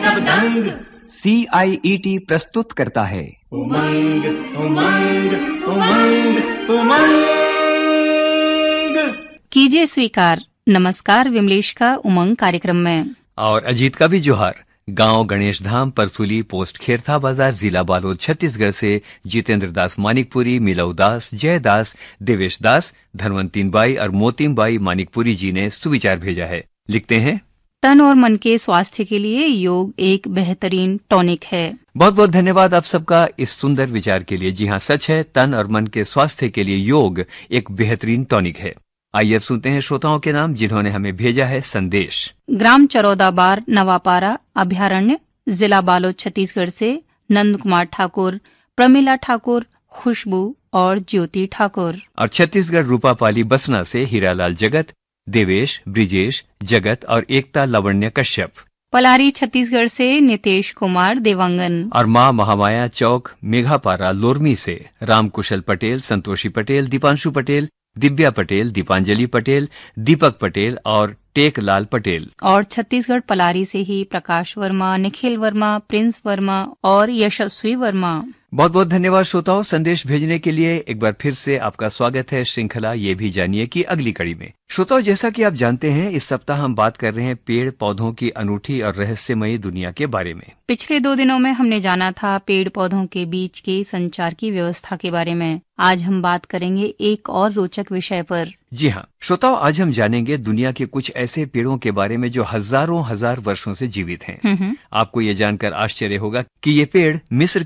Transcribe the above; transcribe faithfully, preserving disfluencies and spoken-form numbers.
शब्दंग। सी आई E T प्रस्तुत करता है उमंग उमंग उमंग उमंग। कीजिए स्वीकार। नमस्कार विमलेश का उमंग कार्यक्रम में। और अजीत का भी जोहार। गांव गणेश धाम, परसुली, पोस्ट खेरथा बाजार, जिला बालोद, छत्तीसगढ़ से जितेंद्र दास मानिकपुरी, मिलव दास, जय दास, देवेश दास, धनवंतीन बाई और मोतीम बाई मानिकपुरी जी ने सुविचार भेजा है। लिखते हैं, तन और मन के स्वास्थ्य के लिए योग एक बेहतरीन टॉनिक है। बहुत बहुत धन्यवाद आप सबका इस सुंदर विचार के लिए। जी हाँ, सच है, तन और मन के स्वास्थ्य के लिए योग एक बेहतरीन टॉनिक है। आइए अब सुनते हैं श्रोताओं के नाम जिन्होंने हमें भेजा है संदेश। ग्राम चरौदाबार, नवापारा अभ्यारण्य, जिला बालोद, छत्तीसगढ़ से नंद कुमार ठाकुर, प्रमिला ठाकुर, खुशबू और ज्योति ठाकुर। और छत्तीसगढ़ रूपापाली बसना से हीरालाल जगत, देवेश, ब्रिजेश, जगत और एकता लवण्य कश्यप। पलारी छत्तीसगढ़ से नितेश कुमार देवांगन। और माँ महामाया चौक मेघापारा लोरमी से रामकुशल पटेल, संतोषी पटेल, दीपांशु पटेल, दिव्या पटेल, दीपांजलि पटेल, दीपक पटेल और टेकलाल पटेल। और छत्तीसगढ़ पलारी से ही प्रकाश वर्मा, निखिल वर्मा, प्रिंस वर्मा और यशस्वी वर्मा। बहुत बहुत धन्यवाद श्रोताओं संदेश भेजने के लिए। एक बार फिर से आपका स्वागत है श्रृंखला ये भी जानिए की अगली कड़ी में। श्रोताओं, जैसा कि आप जानते हैं, इस सप्ताह हम बात कर रहे हैं पेड़ पौधों की अनूठी और रहस्यमयी दुनिया के बारे में। पिछले दो दिनों में हमने जाना था पेड़ पौधों के बीच के संचार की व्यवस्था के बारे में। आज हम बात करेंगे एक और रोचक विषय पर। जी हाँ श्रोताओं, आज हम जानेंगे दुनिया के कुछ ऐसे पेड़ों के बारे में जो हजारों हजार वर्षों से जीवित हैं। आपको ये जानकर आश्चर्य होगा कि ये पेड़ मिस्र